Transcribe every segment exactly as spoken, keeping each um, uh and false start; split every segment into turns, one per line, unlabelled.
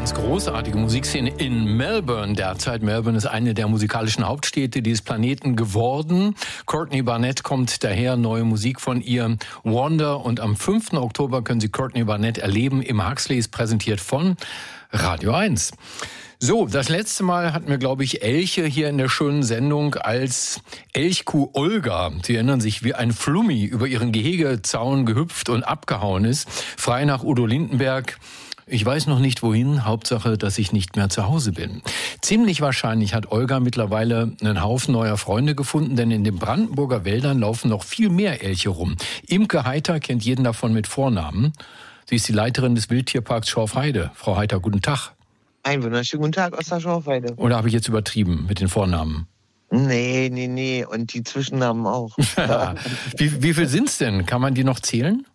ganz großartige Musikszene in Melbourne derzeit. Melbourne ist eine der musikalischen Hauptstädte dieses Planeten geworden. Courtney Barnett kommt daher, neue Musik von ihr, Wonder. Und am fünften Oktober können Sie Courtney Barnett erleben im Huxleys, präsentiert von Radio eins. So, das letzte Mal hatten wir, glaube ich, Elche hier in der schönen Sendung als Elchkuh Olga. Sie erinnern sich, wie ein Flummi über ihren Gehegezaun gehüpft und abgehauen ist. Frei nach Udo Lindenberg. Ich weiß noch nicht wohin, Hauptsache, dass ich nicht mehr zu Hause bin. Ziemlich wahrscheinlich hat Olga mittlerweile einen Haufen neuer Freunde gefunden, denn in den Brandenburger Wäldern laufen noch viel mehr Elche rum. Imke Heiter kennt jeden davon mit Vornamen. Sie ist die Leiterin des Wildtierparks Schorfheide. Frau Heiter, guten Tag.
Einen wunderschönen guten Tag aus der Schorfheide.
Oder habe ich jetzt übertrieben mit den Vornamen?
Nee, nee, nee. Und die Zwischennamen auch.
wie, wie viel sind's denn? Kann man die noch zählen?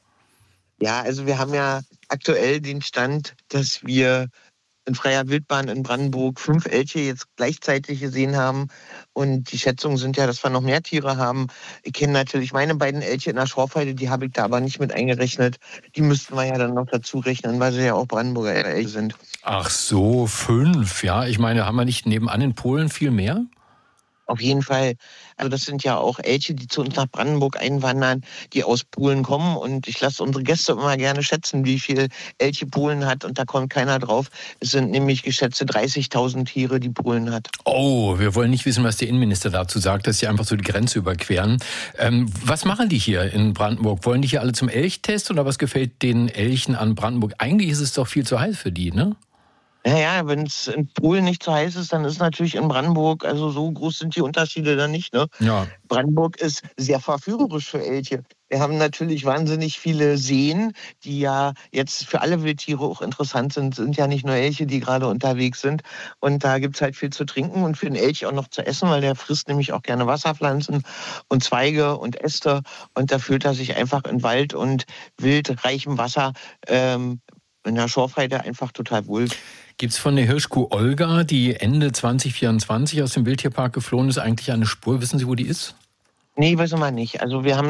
Ja, also wir haben ja aktuell den Stand, dass wir in freier Wildbahn in Brandenburg fünf Elche jetzt gleichzeitig gesehen haben. Und die Schätzungen sind ja, dass wir noch mehr Tiere haben. Ich kenne natürlich meine beiden Elche in der Schorfheide, die habe ich da aber nicht mit eingerechnet. Die müssten wir ja dann noch dazu rechnen, weil sie ja auch Brandenburger Elche sind.
Ach so, fünf, ja. Ich meine, haben wir nicht nebenan in Polen viel mehr?
Auf jeden Fall. Also das sind ja auch Elche, die zu uns nach Brandenburg einwandern, die aus Polen kommen. Und ich lasse unsere Gäste immer gerne schätzen, wie viel Elche Polen hat. Und da kommt keiner drauf. Es sind nämlich geschätzte dreißigtausend Tiere, die Polen hat.
Oh, wir wollen nicht wissen, was der Innenminister dazu sagt, dass sie einfach so die Grenze überqueren. Ähm, was machen die hier in Brandenburg? Wollen die hier alle zum Elchtest oder was gefällt den Elchen an Brandenburg? Eigentlich ist es doch viel zu heiß für die, ne?
Naja, wenn es in Polen nicht so heiß ist, dann ist natürlich in Brandenburg, also so groß sind die Unterschiede dann nicht, ne?
Ja.
Brandenburg ist sehr verführerisch für Elche. Wir haben natürlich wahnsinnig viele Seen, die ja jetzt für alle Wildtiere auch interessant sind. Sind ja nicht nur Elche, die gerade unterwegs sind. Und da gibt's halt viel zu trinken und für den Elch auch noch zu essen, weil der frisst nämlich auch gerne Wasserpflanzen und Zweige und Äste. Und da fühlt er sich einfach in Wald und wildreichem Wasser ähm, in der Schorfheide einfach total wohl.
Gibt es von der Hirschkuh Olga, die Ende zwanzig vierundzwanzig aus dem Wildtierpark geflohen ist, eigentlich eine Spur? Wissen Sie, wo die ist?
Nee, wissen wir nicht. Also wir haben